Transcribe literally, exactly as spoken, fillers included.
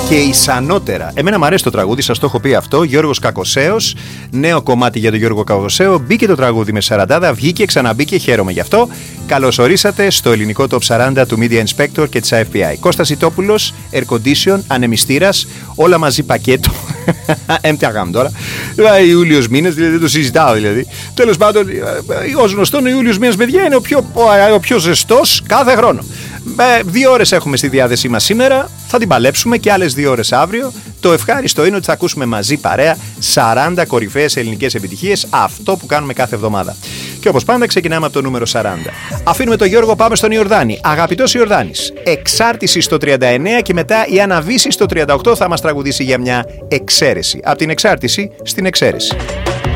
και ισανότερα. Εμένα μου αρέσει το τραγούδι, σας το έχω πει αυτό. Γιώργος Κακοσέος, νέο κομμάτι για τον Γιώργο Κακοσέο. Μπήκε το τραγούδι με σαραντάδα, βγήκε, ξαναμπήκε, χαίρομαι γι' αυτό. Καλώς ορίσατε στο ελληνικό Top σαράντα του Media Inspector και της Εφ Πι Άι. Κώστας Ιτόπουλος, air condition, ανεμιστήρας, όλα μαζί πακέτο. Έμπτια γάμ τώρα. Ιούλιος μήνας, δηλαδή δεν το συζητάω δηλαδή. Τέλος πάντων, ως γνωστόν, ο Ιούλιος μήνας, παιδιά, είναι ο πιο, ο πιο ζεστός κάθε χρόνο. Ε, δύο ώρες έχουμε στη διάθεσή μας σήμερα. Θα την παλέψουμε και άλλες δύο ώρες αύριο. Το ευχάριστο είναι ότι θα ακούσουμε μαζί παρέα σαράντα κορυφαίες ελληνικές επιτυχίες, αυτό που κάνουμε κάθε εβδομάδα. Και όπως πάντα ξεκινάμε από το νούμερο σαράντα. Αφήνουμε τον Γιώργο, πάμε στον Ιορδάνη. Αγαπητός Ιορδάνης, εξάρτηση στο τριάντα εννέα και μετά η Αναβίση στο τριάντα οκτώ θα μας τραγουδήσει για μια εξαίρεση. Από την εξάρτηση στην εξαίρεση.